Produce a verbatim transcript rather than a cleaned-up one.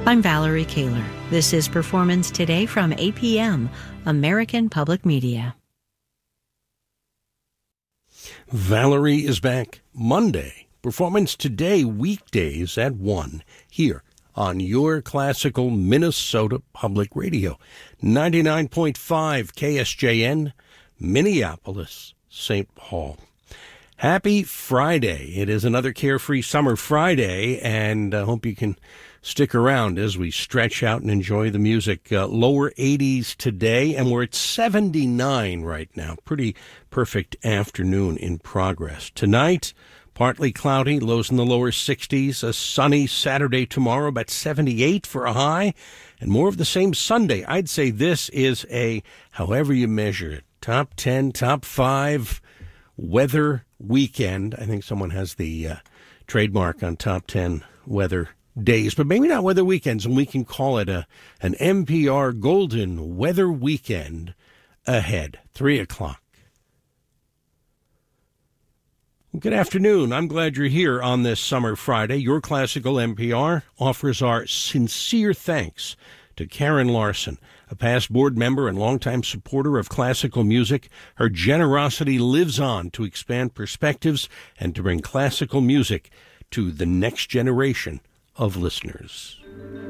I'm Valerie Kaler. This is Performance Today from A P M, American Public Media. Valerie is back Monday. Performance Today, weekdays at one, here on your classical Minnesota Public Radio. ninety-nine point five K S J N, Minneapolis, Saint Paul. Happy Friday. It is another Carefree Summer Friday, and I hope you can stick around as we stretch out and enjoy the music. Uh, lower eighties today, and we're at seventy-nine right now. Pretty perfect afternoon in progress. Tonight, partly cloudy, lows in the lower sixties. A sunny Saturday tomorrow, about seventy-eight for a high, and more of the same Sunday. I'd say this is a, however you measure it, top ten, top five weather weekend. I think someone has the uh, trademark on top ten weather days, but maybe not weather weekends, and we can call it a an N P R Golden Weather Weekend ahead, three o'clock. Good afternoon. I'm glad you're here on this summer Friday. Your Classical N P R offers our sincere thanks to Karen Larson, a past board member and longtime supporter of classical music. Her generosity lives on to expand perspectives and to bring classical music to the next generation of listeners.